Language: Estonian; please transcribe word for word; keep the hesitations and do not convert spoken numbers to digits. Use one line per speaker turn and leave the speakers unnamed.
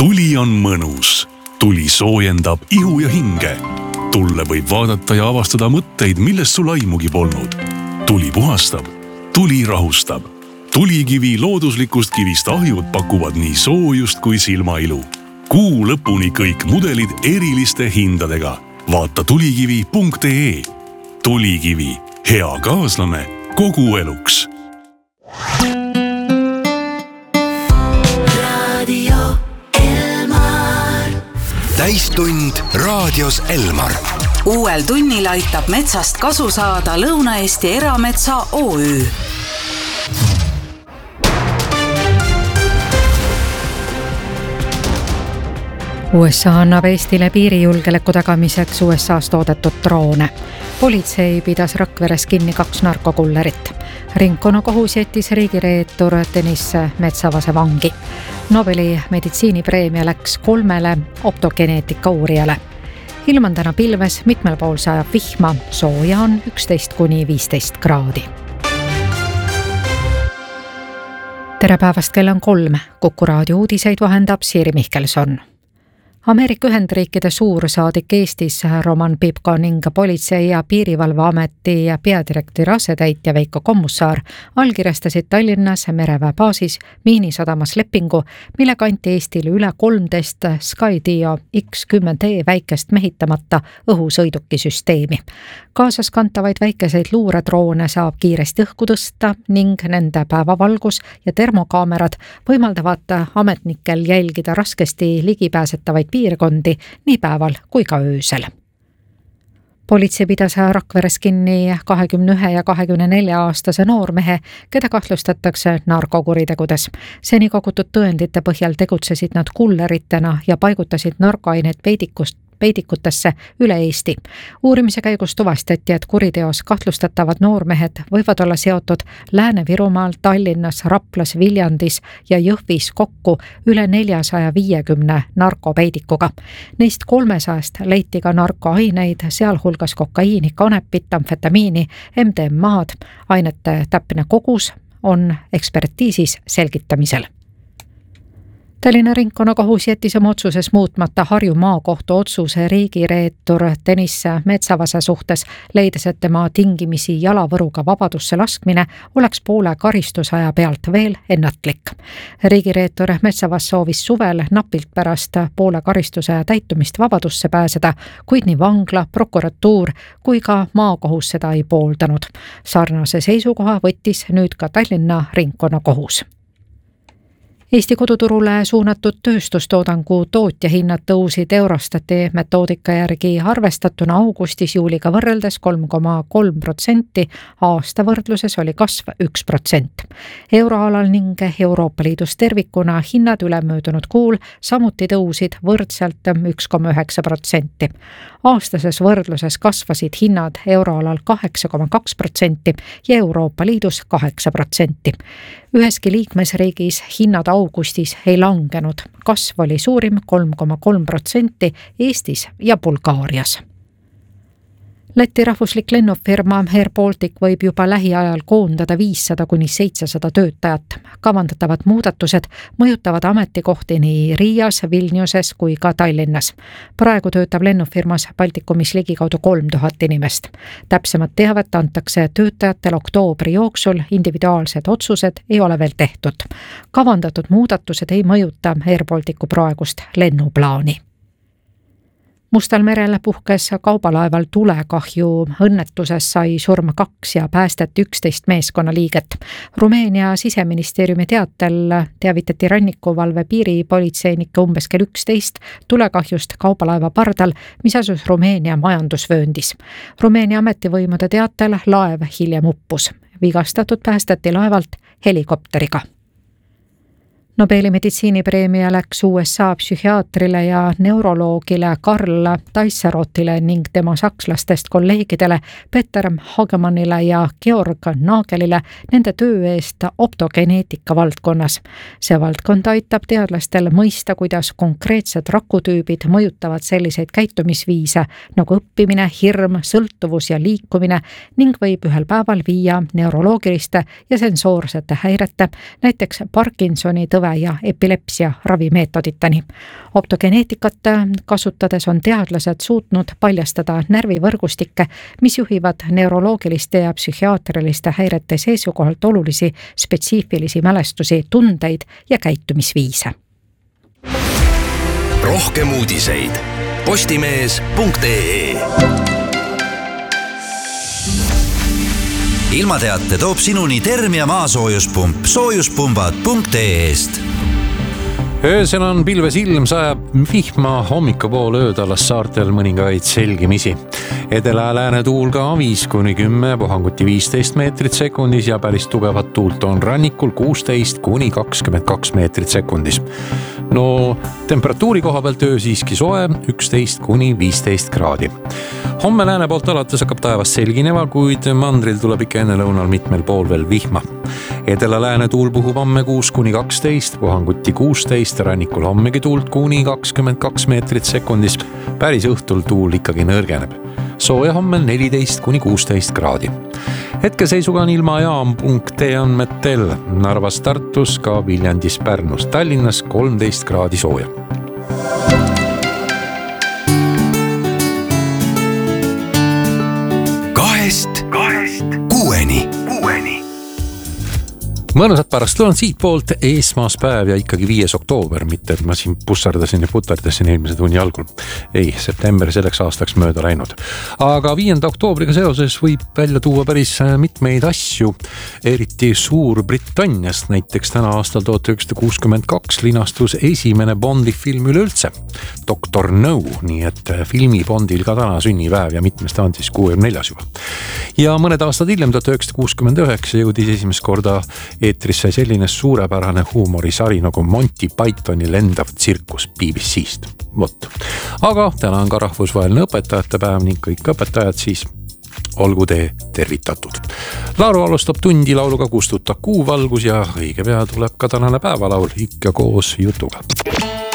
tuli on mõnus. Tuli soojendab ihu ja hinge. Tulle võib vaadata ja avastada mõtteid, millest sul aimugi polnud. Tuli puhastab. Tuli rahustab. Tulikivi looduslikust kivist ahjud pakuvad nii soojust kui silmailu. Kuu lõpuni kõik mudelid eriliste hindadega. Vaata tulikivi punkt ee. Tulikivi. Hea kaaslane kogu eluks.
Täistund raadios Elmar.
Uuel tunnil aitab metsast kasu saada Lõuna-Eesti Erametsa O Ü.
U S A annab Eestile piirijulgeoleku tagamiseks U S A's toodetud droone. Politsei pidas Rakveres kinni kaks narkokullerit. Ringkonnakohus jättis riigireetur Tõnis Metsavase vangi. Nobeli meditsiinipreemia läks kolmele optogeneetika uurijale. Ilm on täna pilves, mitmel pool sajab vihma, sooja on üksteist kuni viisteist kraadi. Tere päevast, kell on kolm. Kuku raadio uudiseid vahendab Siiri Mihkelson. Ameerika Ühendriikide suursaadik Eestis Roman Pipko ning Politsei- ja Piirivalveameti ja peadirektori asetäitja Veiko Kommussaar allkirjastasid Tallinnas mereväe baasis Miinisadamas lepingu, mille kanti Eestile üle kolmteist Skydio X kümme D väikest mehitamata õhusõidukisüsteemi. Kaasas kantavaid väikeseid luuredroone saab kiiresti õhku tõsta ning nende päevavalgus ja termokaamerad võimaldavad ametnikel jälgida raskesti ligipääsetavaid piirkondi nii päeval kui ka öösel. Politsei pidas Rakveres kinni kahekümne ühe ja kahekümne nelja aastase noormehe, keda kahtlustatakse narkokuritegudes. Seni kogutud tõendite põhjal tegutsesid nad kulleritena ja paigutasid narkoaineid peidikust peidikutesse üle Eesti. Uurimise käigus tuvastati, et kuriteos kahtlustatavad noormehed võivad olla seotud Lääne-Virumaal, Tallinnas, Raplas, Viljandis ja Jõhvis kokku üle neljasaja viiekümne narkopeidikuga. Neist kolmesajast leiti ka narkoaineid, sealhulgas kokaiini, kanepit, amfetamiini, M D M A-d. Ainete täpne kogus on ekspertiisis selgitamisel. Tallinna ringkonnakohus jättis oma otsuses muutmata Harju maakohtu otsuse riigireetur Tõnis Metsavase suhtes, leides, et tema tingimisi jalavõruga vabadusse laskmine oleks poole karistusaja pealt veel ennatlik. Riigireetur Metsavas soovis suvel napilt pärast poole karistusaja täitumist vabadusse pääseda, kuid nii vangla, prokuratuur kui ka maakohus seda ei pooldanud. Sarnase seisukoha võttis nüüd ka Tallinna ringkonnakohus. Eesti koduturule suunatud tööstustoodangu tootjahinnad tõusid Eurostati metoodika järgi arvestatuna augustis juuliga võrreldes kolm koma kolm protsenti, aasta võrdluses oli kasv üks protsent. Euroalal ning Euroopa Liidus tervikuna hinnad ülemöödunud kuul samuti tõusid võrdselt üks koma üheksa protsenti. Aastases võrdluses kasvasid hinnad euroalal kaheksa koma kaks protsenti ja Euroopa Liidus kaheksa protsenti. Üheski liikmesriigis hinnad augustis ei langenud. Kasv oli suurim kolm koma kolm protsenti Eestis ja Bulgaarias. Läti rahvuslik lennufirma Air Baltic võib juba lähiajal koondada viissada kuni seitsesada töötajat. Kavandatavad muudatused mõjutavad ametikohti nii Riias, Vilniuses kui ka Tallinnas. Praegu töötab lennufirmas Baltikumis ligikaudu kolm tuhat inimest. Täpsemat teavet antakse töötajatel oktoobri jooksul, individuaalsed otsused ei ole veel tehtud. Kavandatud muudatused ei mõjuta Air Balticu praegust lennuplaani. Mustal merel puhkes kaubalaeval tulekahju, õnnetuses sai surma kaks ja päästeti üksteist meeskonnaliiget. Rumeenia siseministeeriumi teatel teavitati rannikuvalve piiripolitseinike umbes kell üksteist tulekahjust kaubalaeva pardal, mis asus Rumeenia majandusvööndis. Rumeenia ametivõimude teatel laev hiljem uppus. Vigastatud päästeti laevalt helikopteriga. Nobeli meditsiinipreemia läks U S A psühhiaatrile ja neuroloogile Karl Taisserotile ning tema sakslastest kolleegidele Peter Hagemannile ja Georg Nagelile nende töö eest optogeneetika valdkonnas. See valdkond aitab teadlastel mõista, kuidas konkreetsed rakutüübid mõjutavad selliseid käitumisviise nagu õppimine, hirm, sõltuvus ja liikumine ning võib ühel päeval viia neuroloogiliste ja sensoorsete häirete, näiteks Parkinsoni tõve lõve ja epilepsia ravimeetoditeni. Optogeneetikat kasutades on teadlased suutnud paljastada närvivõrgustikke, mis juhivad neuroloogiliste ja psühhiaatriliste häirete seisukohalt olulisi spetsiifilisi mälestusi, tundeid ja käitumisviise.
Rohkem uudiseid postimees punkt ee. Ilmateate toob sinuni Termia maasoojuspump soojuspumbad punkt ee-st.
Öösel on pilves ilm, sajab vihma, hommikupool öödalas saartel mõningaid selgimisi. Edela lääne tuul ka viis kuni kümme, puhanguti viisteist meetrit sekundis ja päris tugevat tuult on rannikul kuusteist kuni kakskümmend kaks meetrit sekundis. No temperatuuri koha pealt öö siiski soe, üksteist kuni viisteist kraadi. Homme lääne poolt alates hakkab taevas selgineva, kuid mandril tuleb ikka enne lõunal mitmel pool veel vihma. Edela lääne tuul puhub homme kuus kuni kaksteist, puhanguti kuusteist, rannikul hommegi tuult kuni kakskümmend kaks meetrit sekundis. Päris õhtul tuul ikkagi nõrgeneb. Sooja hommel neliteist kuni kuusteist kraadi. Hetkeseisuga on ilmajaam punkt ee andmetel Narvas, Tartus, ka Viljandis, Pärnus, Tallinnas kolmteist kraadi sooja.
Kahest, kahest, kuueni, kuueni.
Mõnusat pärastlõunat siit poolt, esmaspäev ja ikkagi viies oktoober, mitte et ma siin pussardasin ja putardasin eelmise tunni algul. Ei, september selleks aastaks mööda läinud. Aga viienda oktoobriga seoses võib välja tuua päris mitmeid asju, eriti Suurbritanniast. Näiteks täna aastal tuhat üheksasada kuuskümmend kaks linastus esimene Bondi film üleüldse, doktor No, nii et filmi Bondil ka täna sünnipäev ja mitmest on siis kuuekümne neljas juba. Ja mõned aastad hiljem, tuhat üheksasada kuuskümmend üheksa, jõudis esimest korda eetrisse selline suurepärane huumorisari nagu Monty Pythoni lendav tsirkus B B C-st. Vot. Aga täna on ka rahvusvaheline õpetajate päev ning kõik õpetajad siis olgu te tervitatud. Laulu alustab tundi lauluga Kustuta kuuvalgus ja õige pea tuleb ka tänane päevalaul ikka koos jutuga.